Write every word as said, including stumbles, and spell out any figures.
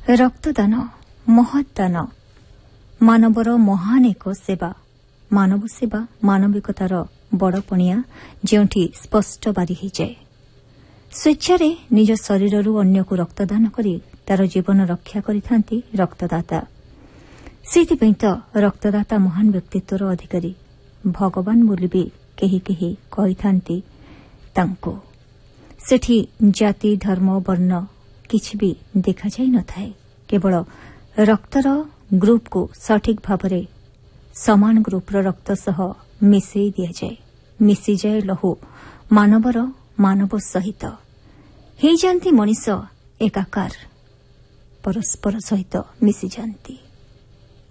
ରକ୍ତଦାନ ମହତଦାନ ମାନବର ମହାନ ଏକ ସେବା। ମାନବ ସେବା ମାନବିକତାର ବଡ଼ ପଣିଆ, ଯେଉଁଠି ସ୍ପଷ୍ଟ ବାରି ହୋଇଯାଏ। ସ୍ୱେଚ୍ଛାରେ ନିଜ ଶରୀରରୁ ଅନ୍ୟକୁ ରକ୍ତଦାନ କରି ତାର ଜୀବନ ରକ୍ଷା କରିଥାନ୍ତି ରକ୍ତଦାତା। ସେଥିପାଇଁ ତ ରକ୍ତଦାତା ମହାନ ବ୍ୟକ୍ତିତ୍ୱର ଅଧିକାରୀ। ଭଗବାନ ବୋଲି ବି କେହି କେହି କହିଥାନ୍ତି ତାଙ୍କୁ। ସେଠି ଜାତି ଧର୍ମ ବର୍ଣ୍ଣ କିଛି ବି ଦେଖାଯାଇ ନଥାଏ। କେବଳ ରକ୍ତର ଗ୍ରୁପକୁ ସଠିକ୍ ଭାବରେ ସମାନ ଗ୍ରୁପର ରକ୍ତ ସହ ମିଶାଇ ଦିଆଯାଏ। ମିଶିଯାଏ ଲହୁ ମାନବର ମାନବ ସହିତ। ହେଇଯାନ୍ତି ମଣିଷ ଏକାକାର, ପରସ୍ପର ସହିତ ମିଶିଯାନ୍ତି।